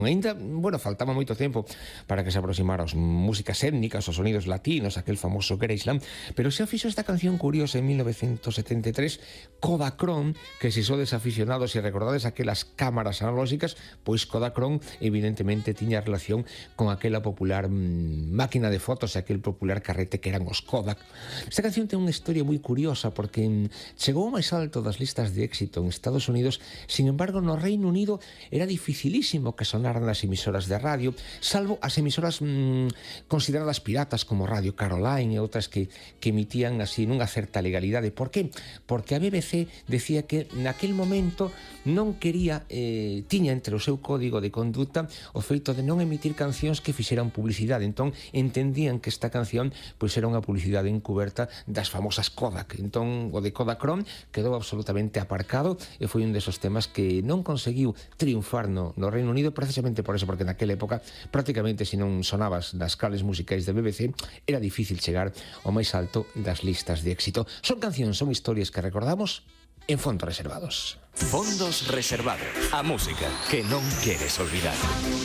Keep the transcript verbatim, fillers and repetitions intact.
Ainda, bueno, faltaba moito tempo para que se aproximara aos músicas étnicas, aos sonidos latinos, aquel famoso Graceland, pero xa fixo esta canción curiosa en mil novecentos setenta e tres, Kodachrome, que se sodes aficionados e recordades aquelas cámaras analóxicas, pois Kodachrome evidentemente tiña relación con aquela popular mmm, máquina de fotos e aquel popular carrete que eran os Kodak. Esta canción ten unha historia moi curiosa porque mmm, chegou ao máis alto das listas de éxito en Estados Unidos, sin embargo no Reino Unido era dificilísimo que sonara nas emisoras de radio, salvo as emisoras mmm, consideradas piratas como Radio Caroline e outras que, que emitían así nunha certa legalidade. Por que? Porque a B B C decía que naquel momento non quería, eh, tiña entre o seu código de conduta o feito de non emitir cancións que fixeran publicidade. Entón entendían que esta canción pois era unha publicidade encuberta das famosas Kodak. Entón o de Kodachrome quedou absolutamente aparcado e foi un desos temas que non conseguiu triunfar no, no Reino Unido, precisamente por eso, porque naquela época prácticamente se non sonabas nas cales musicais de B B C era difícil chegar ao máis alto das listas de éxito. Son cancións, son historias que recordamos en Fondos Reservados. Fondos Reservados, a música que non queres olvidar.